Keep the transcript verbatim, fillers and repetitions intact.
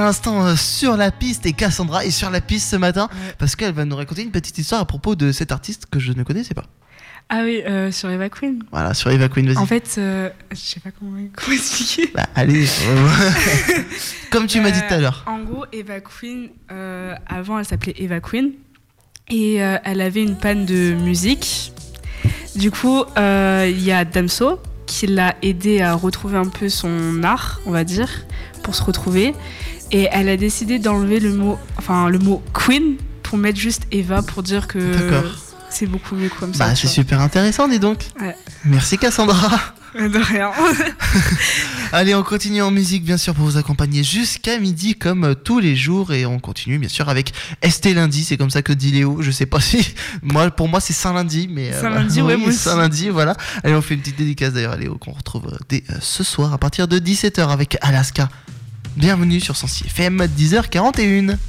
l'instant euh, sur la piste et Cassandra est sur la piste ce matin Ouais. parce qu'elle va nous raconter une petite histoire à propos de cet artiste que je ne connaissais pas. Ah oui, euh, sur Eva Queen. Voilà, sur Eva Queen, vas-y. En fait, euh, je sais pas comment, comment expliquer. Bah, allez, comme tu m'as dit tout à l'heure. Euh, en gros, Eva Queen, euh, avant elle s'appelait Eva Queen et euh, elle avait une panne de musique. Du coup, il euh, y a Damso qui l'a aidée à retrouver un peu son art, on va dire, pour se retrouver. Et elle a décidé d'enlever le mot, enfin le mot Queen pour mettre juste Eva pour dire que D'accord. c'est beaucoup mieux comme ça. Bah, c'est vois. super intéressant, dis donc. Ouais. Merci Cassandra. De rien. Allez, on continue en musique, bien sûr, pour vous accompagner jusqu'à midi, comme euh, tous les jours. Et on continue, bien sûr, avec Esté Lundi. C'est comme ça que dit Léo. Je sais pas si. Moi, pour moi, c'est Saint-Lundi. Mais, euh, Saint-Lundi, ouais, oui, moi aussi. Saint-Lundi, voilà. Allez, on fait une petite dédicace d'ailleurs à Léo, qu'on retrouve dès euh, ce soir à partir de dix-sept heures avec Alaska. Bienvenue sur cent six F M, dix heures quarante et une.